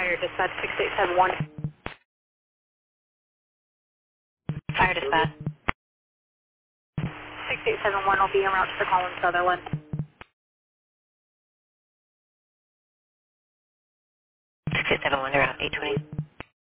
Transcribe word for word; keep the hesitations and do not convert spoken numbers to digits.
Fire dispatch six eight seven one. Fire dispatch six eight seven one will be en route to the Collins Sutherland. six eight seven one, they're out eight twenty.